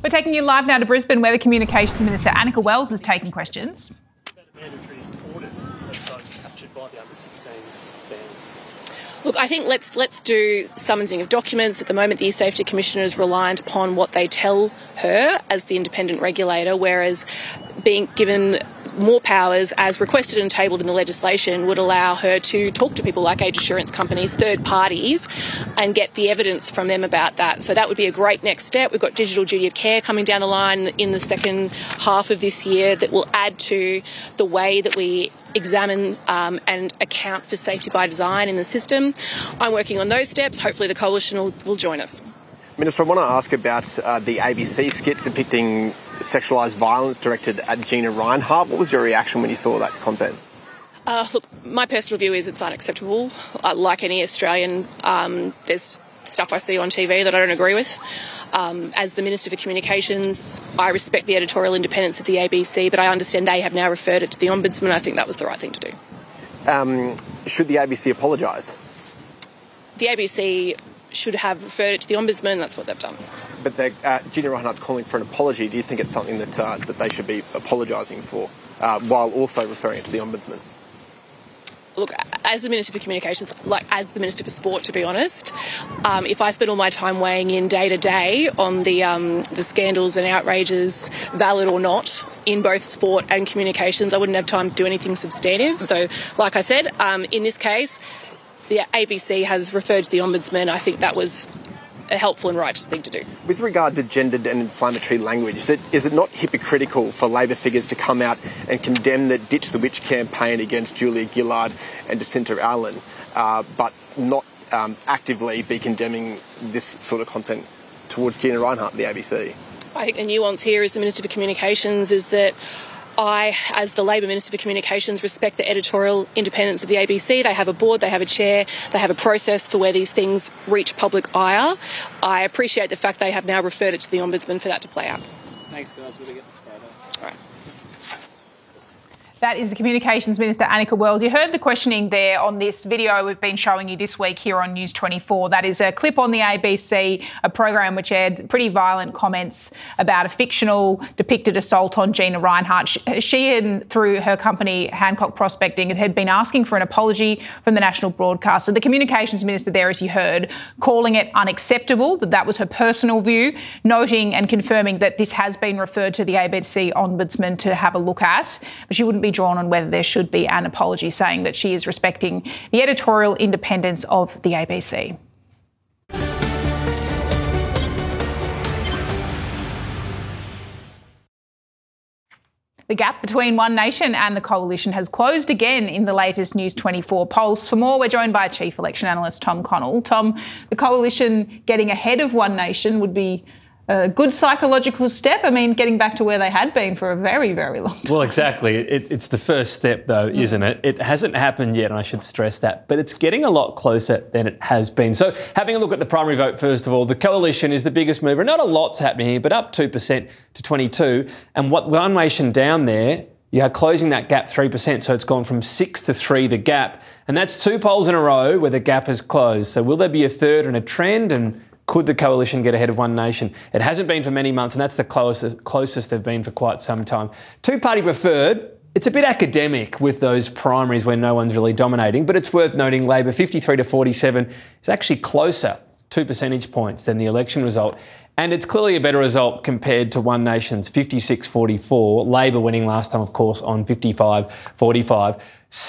We're taking you live now to Brisbane, where the Communications Minister Anika Wells is taking questions. Look, I think let's do summonsing of documents. At the moment, the E-Safety Commissioner is reliant upon what they tell her as the independent regulator, whereas being given more powers, as requested and tabled in the legislation, would allow her to talk to people like age assurance companies, third parties, and get the evidence from them about that. So that would be a great next step. We've got digital duty of care coming down the line in the second half of this year that will add to the way that we examine and account for safety by design in the system. I'm working on those steps. Hopefully the Coalition will join us. Minister, I want to ask about the ABC skit depicting sexualised violence directed at Gina Rinehart. What was your reaction when you saw that content? Look, my personal view is it's unacceptable. Like any Australian, there's stuff I see on TV that I don't agree with. As the Minister for Communications, I respect the editorial independence of the ABC, but I understand they have now referred it to the Ombudsman. I think that was the right thing to do. Should the ABC apologise? The ABC should have referred it to the Ombudsman. That's what they've done. But Gina Rinehart's calling for an apology. Do you think it's something that they should be apologising for while also referring it to the Ombudsman? Look, as the Minister for Communications, like as the Minister for Sport, to be honest, if I spent all my time weighing in day to day on the scandals and outrages, valid or not, in both sport and communications, I wouldn't have time to do anything substantive. So, like I said, in this case, the ABC has referred to the Ombudsman. I think that was a helpful and righteous thing to do. With regard to gendered and inflammatory language, is it not hypocritical for Labor figures to come out and condemn the Ditch the Witch campaign against Julia Gillard and Jacinta Allen, but not actively be condemning this sort of content towards Gina Rinehart and the ABC? I think the nuance here as the Minister for Communications is that I, as the Labor Minister for Communications, respect the editorial independence of the ABC. They have a board, they have a chair, they have a process for where these things reach public ire. I appreciate the fact they have now referred it to the Ombudsman for that to play out. Thanks, guys. We'll get this photo. All right. That is the Communications Minister, Anika Wells. You heard the questioning there on this video we've been showing you this week here on News 24. That is a clip on the ABC, a program which aired pretty violent comments about a fictional depicted assault on Gina Rinehart. She and through her company, Hancock Prospecting, had been asking for an apology from the national broadcaster. The Communications Minister there, as you heard, calling it unacceptable, that was her personal view, noting and confirming that this has been referred to the ABC Ombudsman to have a look at, but she wouldn't be drawn on whether there should be an apology, saying that she is respecting the editorial independence of the ABC. The gap between One Nation and the Coalition has closed again in the latest News 24 polls. For more, we're joined by Chief Election Analyst Tom Connell. Tom, the Coalition getting ahead of One Nation would be a good psychological step. I mean, getting back to where they had been for a very, very long time. Well, exactly. It's the first step, though, isn't it? It hasn't happened yet, and I should stress that, but it's getting a lot closer than it has been. So having a look at the primary vote, first of all, the Coalition is the biggest mover. Not a lot's happening here, but up 2% to 22%. And what One Nation down there, you are closing that gap 3%. So it's gone from 6 to 3, the gap. And that's 2 polls in a row where the gap has closed. So will there be a third and a trend? And could the Coalition get ahead of One Nation? It hasn't been for many months, and that's the closest they've been for quite some time. Two-party preferred, it's a bit academic with those primaries where no one's really dominating, but it's worth noting Labor 53 to 47 is actually closer, 2 percentage points, than the election result. And it's clearly a better result compared to One Nation's 56-44. Labor winning last time, of course, on 55-45.